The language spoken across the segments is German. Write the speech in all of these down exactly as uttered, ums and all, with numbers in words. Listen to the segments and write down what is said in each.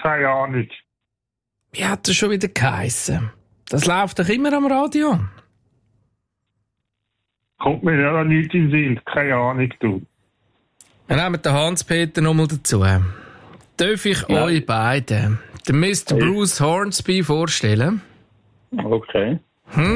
keine Ahnung. Wie hat das schon wieder geheissen? Das läuft doch immer am Radio. Kommt mir ja nicht in den Sinn, keine Ahnung, du. Wir nehmen den Hans-Peter nochmal dazu. Darf ich ja. euch beiden den Mister Hey. Bruce Hornsby vorstellen? Okay. Hm?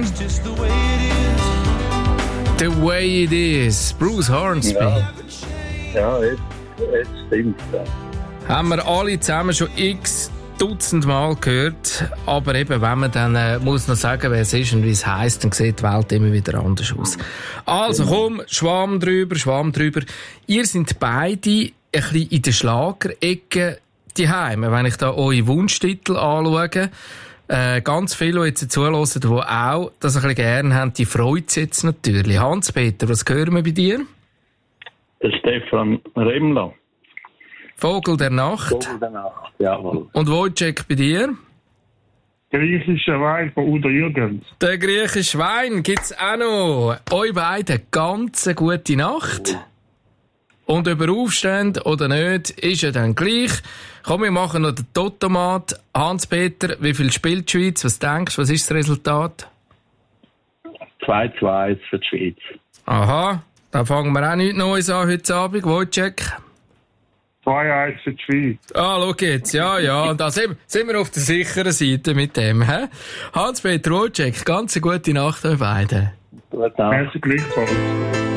The way it is. Bruce Hornsby. Ja, ja jetzt, jetzt stimmt es. Haben wir alle zusammen schon x Dutzend Mal gehört. Aber eben, wenn man dann äh, muss noch sagen, wer es ist und wie es heisst, dann sieht die Welt immer wieder anders aus. Also komm, Schwamm drüber, Schwamm drüber. Ihr seid beide ein bisschen in der Schlagerecke daheim. Wenn ich da eure Wunschtitel anschaue, äh, ganz viele, die jetzt zuhören, die auch das ein bisschen gerne haben, die freut es jetzt natürlich. Hans-Peter, was hören wir bei dir? Der Stefan Remmler. Vogel der Nacht. Vogel der Nacht, jawohl. Und Wojciech bei dir? Griechischer Wein von Udo Jürgens. Der griechische Wein gibt's auch noch. Euch beiden ganz eine gute Nacht. Und über Aufstände oder nicht, ist ja dann gleich. Komm, wir machen noch den Totomat. Hans-Peter, wie viel spielt die Schweiz? Was denkst du, was ist das Resultat? zwei zu eins für die Schweiz. Aha, da fangen wir auch nichts Neues an heute Abend. Wojciech? zwei eins für die Schweiz. Ah, schau jetzt, ja, ja. Und da sind, sind wir auf der sicheren Seite mit dem. He? Hans-Peter, Wojciech, ganz eine gute Nacht euch beiden. Gute Nacht. Merci, gleichfalls.